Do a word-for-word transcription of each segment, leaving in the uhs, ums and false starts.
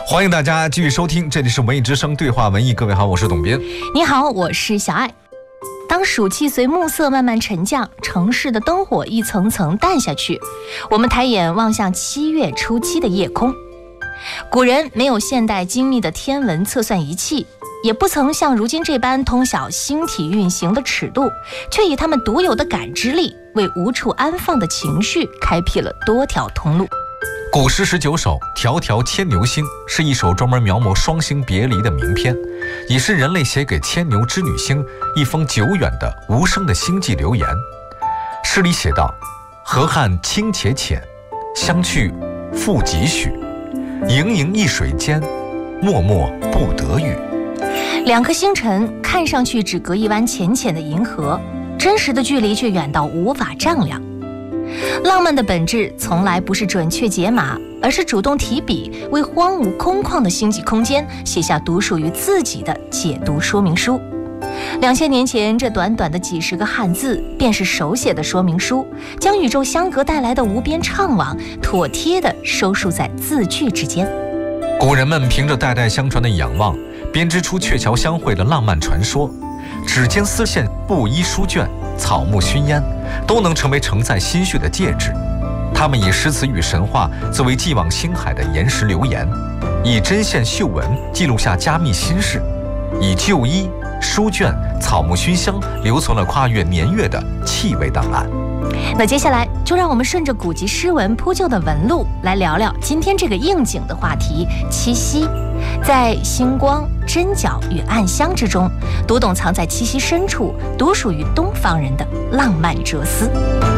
欢迎大家继续收听，这里是文艺之声对话文艺。各位好，我是董斌。 你好，我是小爱。当暑气随暮色慢慢沉降，城市的灯火一层层淡下去，我们抬眼望向七月初七的夜空。古人没有现代精密的天文测算仪器，也不曾像如今这般通晓星体运行的尺度，却以他们独有的感知力，为无处安放的情绪开辟了多条通路。 古诗十九首《迢迢牵牛星》是一首专门描摹双星别离的名篇，也是人类写给牵牛织女星一封久远的无声的星际留言。诗里写道：河汉清且浅，相去复几许，盈盈一水间，脉脉不得语。 两颗星辰看上去只隔一湾浅浅的银河，真实的距离却远到无法丈量。浪漫的本质从来不是准确解码，而是主动提笔，为荒芜空旷的星际空间写下独属于自己的解读说明书。两千年前，这短短的几十个汉字便是手写的说明书，将宇宙相隔带来的无边怅惘妥帖地收束在字句之间。 古人们凭着代代相传的仰望，编织出鹊桥相会的浪漫传说。指尖丝线，布衣书卷，草木熏烟，都能成为承载心绪的介质。他们以诗词与神话作为寄往星海的岩石留言，以针线绣纹记录下加密心事，以旧衣、书卷、草木熏香留存了跨越年月的气味档案。 那接下来就让我们顺着古籍诗文铺就的纹路，来聊聊今天这个应景的话题——七夕。在星光、针脚与暗香之中，读懂藏在七夕深处独属于东方人的浪漫哲思。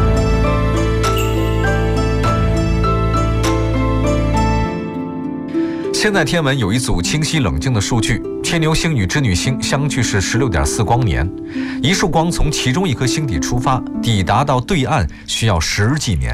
现代天文有一组清晰冷静的数据，牵牛星与织女星相距是 十六点四光年，一束光从其中一颗星体出发，抵达到对岸需要十几年。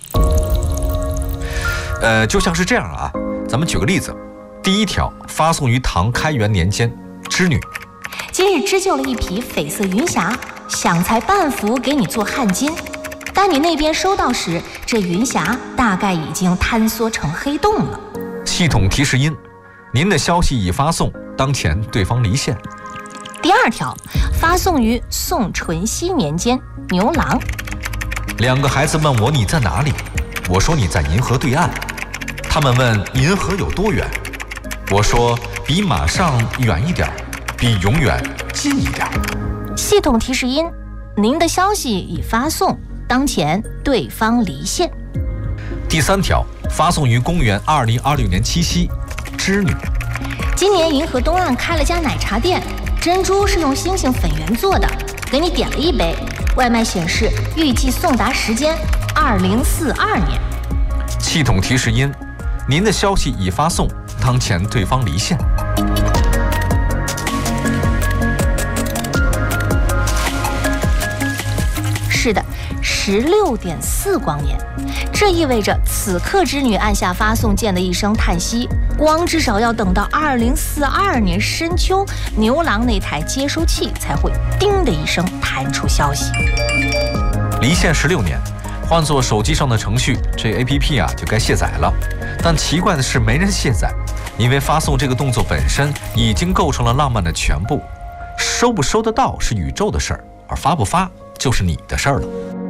呃，就像是这样啊，咱们举个例子。第一条发送于唐开元年间，织女： 今日织就了一匹绯色云霞，想裁半幅给你做汗巾，但你那边收到时，这云霞大概已经坍缩成黑洞了。 系统提示音：您的消息已发送，当前对方离线。 第二条发送于宋淳熙年间，牛郎： 两个孩子问我你在哪里，我说你在银河对岸。他们问银河有多远，我说比马上远一点，比永远近一点。 系统提示音：您的消息已发送，当前对方离线。 第三条发送于公元二零二六年七夕，织女： 今年银河东岸开了家奶茶店，珍珠是用星星粉圆做的，给你点了一杯，外卖显示预计送达时间二零四二年。 系统提示音：您的消息已发送，当前对方离线。 是的，十六点四光年，这意味着此刻织女按下发送键的一声叹息，光至少要等到二零四二年深秋，牛郎那台接收器才会叮的一声弹出消息。 离线十六年，换做手机上的程序，这 A P P 啊就该卸载了。但奇怪的是，没人卸载，因为发送这个动作本身已经构成了浪漫的全部。收不收得到是宇宙的事儿，而发不发就是你的事儿了。